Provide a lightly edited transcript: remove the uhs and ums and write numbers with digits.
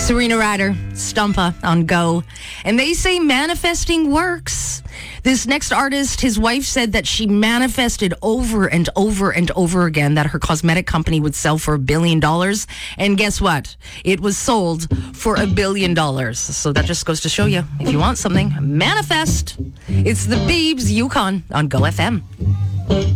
Serena Ryder, Stumpa on Go. And they say manifesting works. This next artist, his wife said that she manifested over and over and over again that her cosmetic company would sell for $1 billion. And guess what? It was sold for $1 billion. So that just goes to show you, if you want something, manifest. It's the Biebs, Yukon on Go FM.